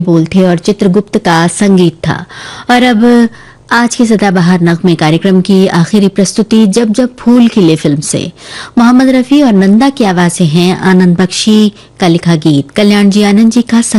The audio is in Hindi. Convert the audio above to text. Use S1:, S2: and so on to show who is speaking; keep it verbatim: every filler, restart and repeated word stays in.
S1: बोल थे और चित्रगुप्त का संगीत था। और अब आज के सदाबहार नगमे कार्यक्रम की आखिरी प्रस्तुति जब जब फूल खिले फिल्म से मोहम्मद रफी और नंदा की आवाजें हैं। आनंद बख्शी का लिखा गीत, कल्याण जी आनंद जी का